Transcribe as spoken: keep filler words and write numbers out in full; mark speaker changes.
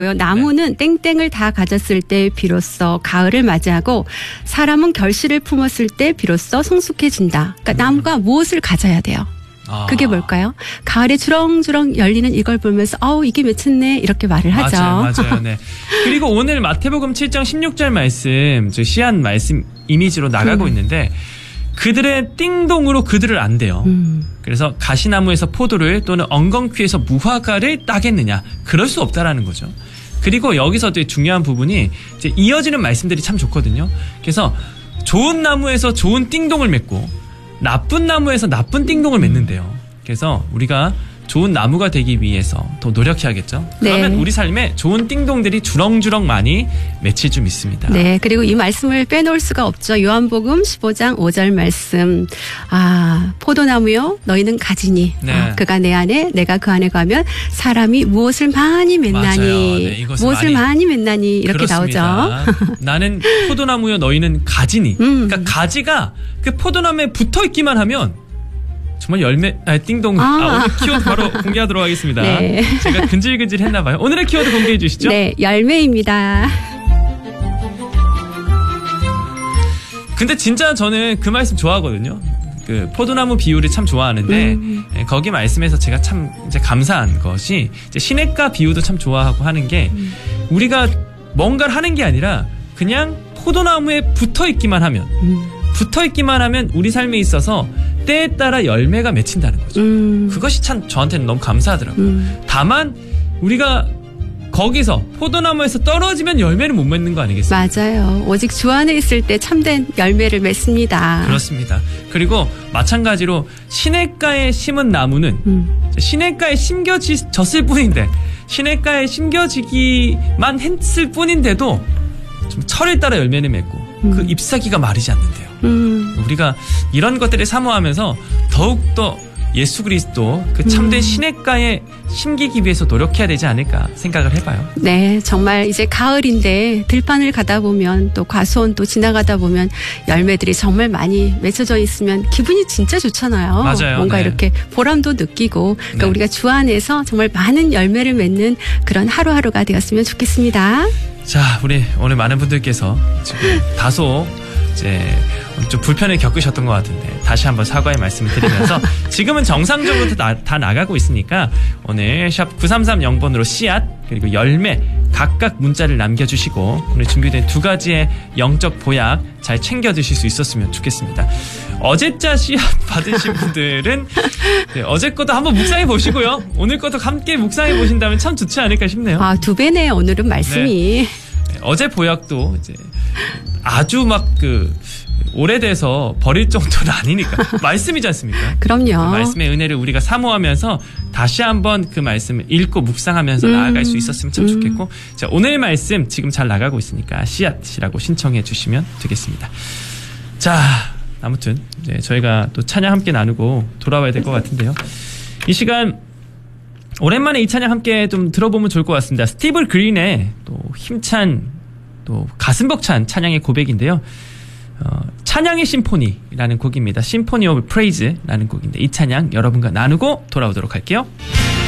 Speaker 1: 나무는 땡땡을 다 가졌을 때 비로소 가을을 맞이하고 사람은 결실을 품었을 때 비로소 성숙해진다. 그러니까 음. 나무가 무엇을 가져야 돼요? 아. 그게 뭘까요? 가을에 주렁주렁 열리는 이걸 보면서 어우 이게 맺혔네 이렇게 말을 하죠.
Speaker 2: 맞아요. 맞아요. 네. 그리고 오늘 마태복음 칠 장 십육 절 말씀, 저 씨앗 말씀 이미지로 나가고 음. 있는데 그들의 띵동으로 그들을 안대요. 음. 그래서 가시나무에서 포도를 또는 엉겅퀴에서 무화과를 따겠느냐. 그럴 수 없다라는 거죠. 그리고 여기서 또 중요한 부분이 이제 이어지는 말씀들이 참 좋거든요. 그래서 좋은 나무에서 좋은 띵동을 맺고 나쁜 나무에서 나쁜 띵동을 맺는데요. 그래서 우리가 좋은 나무가 되기 위해서 더 노력해야겠죠. 그러면 네. 우리 삶에 좋은 띵동들이 주렁주렁 많이 맺힐 줄 믿습니다.
Speaker 1: 네. 그리고 이 말씀을 빼놓을 수가 없죠. 요한복음 십오 장 오 절 말씀. 아, 포도나무요 너희는 가지니 네. 아, 그가 내 안에 내가 그 안에 가면 사람이 무엇을 많이 맺나니 네, 무엇을 많이, 많이 맺나니 이렇게
Speaker 2: 그렇습니다.
Speaker 1: 나오죠.
Speaker 2: 나는 포도나무요 너희는 가지니. 음. 그러니까 가지가 그 포도나무에 붙어 있기만 하면 정말 열매, 아, 띵동. 아, 아 오늘 키워드 바로 공개하도록 하겠습니다. 네. 제가 근질근질 했나봐요. 오늘의 키워드 공개해 주시죠.
Speaker 1: 네, 열매입니다.
Speaker 2: 근데 진짜 저는 그 말씀 좋아하거든요. 그 포도나무 비유를 참 좋아하는데 음. 거기 말씀에서 제가 참 이제 감사한 것이 이제 시냇가 비유도 참 좋아하고 하는 게 음. 우리가 뭔가를 하는 게 아니라 그냥 포도나무에 붙어 있기만 하면 음. 붙어 있기만 하면 우리 삶에 있어서 때에 따라 열매가 맺힌다는 거죠. 음. 그것이 참 저한테는 너무 감사하더라고요. 음. 다만 우리가 거기서 포도나무에서 떨어지면 열매를 못 맺는 거 아니겠습니까?
Speaker 1: 맞아요. 오직 주 안에 있을 때 참된 열매를 맺습니다.
Speaker 2: 그렇습니다. 그리고 마찬가지로 시냇가에 심은 나무는 음. 시냇가에 심겨졌을 뿐인데 시냇가에 심겨지기만 했을 뿐인데도 좀 철을 따라 열매를 맺고 음. 그 잎사귀가 마르지 않는데요. 음. 우리가 이런 것들을 사모하면서 더욱더 예수 그리스도 그 참된 음. 시냇가에 심기기 위해서 노력해야 되지 않을까 생각을 해봐요.
Speaker 1: 네, 정말 이제 가을인데 들판을 가다 보면 또 과수원 또 지나가다 보면 열매들이 정말 많이 맺혀져 있으면 기분이 진짜 좋잖아요.
Speaker 2: 맞아요.
Speaker 1: 뭔가
Speaker 2: 네. 이렇게
Speaker 1: 보람도 느끼고 그러니까
Speaker 2: 네.
Speaker 1: 우리가 주 안에서 정말 많은 열매를 맺는 그런 하루하루가 되었으면 좋겠습니다.
Speaker 2: 자, 우리 오늘 많은 분들께서 지금 다소 이제 좀 불편을 겪으셨던 것 같은데 다시 한번 사과의 말씀을 드리면서 지금은 정상적으로 다, 다 나가고 있으니까 오늘 샵 구삼삼영 번으로 씨앗 그리고 열매 각각 문자를 남겨주시고 오늘 준비된 두 가지의 영적 보약 잘 챙겨 드실 수 있었으면 좋겠습니다. 어제자 씨앗 받으신 분들은 네, 어제 것도 한번 묵상해 보시고요. 오늘 것도 함께 묵상해 보신다면 참 좋지 않을까 싶네요.
Speaker 1: 아, 두 배네 오늘은 말씀이.
Speaker 2: 네. 네, 어제 보약도 이제 아주 막 그 오래돼서 버릴 정도는 아니니까 말씀이지 않습니까?
Speaker 1: 그럼요.
Speaker 2: 말씀의 은혜를 우리가 사모하면서 다시 한번 그 말씀을 읽고 묵상하면서 음. 나아갈 수 있었으면 참 좋겠고 음. 자, 오늘 말씀 지금 잘 나가고 있으니까 씨앗이라고 신청해 주시면 되겠습니다. 자, 아무튼 이제 저희가 또 찬양 함께 나누고 돌아와야 될 것 같은데요. 이 시간 오랜만에 이 찬양 함께 좀 들어보면 좋을 것 같습니다. 스티브 그린의 또 힘찬 또 가슴 벅찬 찬양의 고백인데요. 어, 찬양의 심포니라는 곡입니다. 심포니 오브 프레이즈라는 곡인데 이 찬양 여러분과 나누고 돌아오도록 할게요.